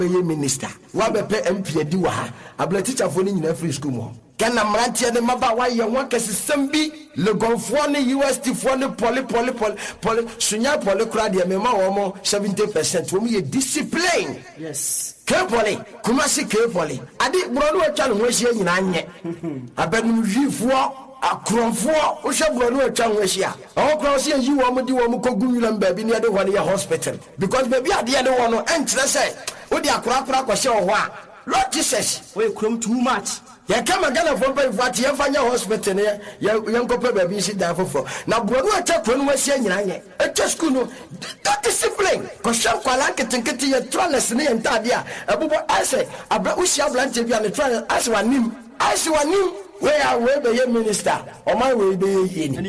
minister wabepe MP di wa ha abla teacher fo ni nyina free school mo kana mrantie de maba wa ye won kesesem bi legonfo ni UST fo ni poly sunya poly kra de me ma wo mo 70% wo mo ye discipline yes Poly kumasi Poly ade bro no atwa no ho hia nyina anye abenu hwifo akronfo wo hwe bro no atwa ho hia o kra se yi wo mo di wo mo kogu nyulam ba bi ne de ho ne hospital because baby ade de wo no enkyere se wo di akora ko hye wo ho a Lord Jesus we krom too much ya kama gana for pay for tie fanya hospital ne ya nkope ba bi si da fofo na bro no atwa ko no hia nyina anye etwa school no that discipline ko sham kwala ketenkete ye trellis ne entade a ebubo ase abra usia blante bia ne trellis ase wanim we are we be minister o man we be ye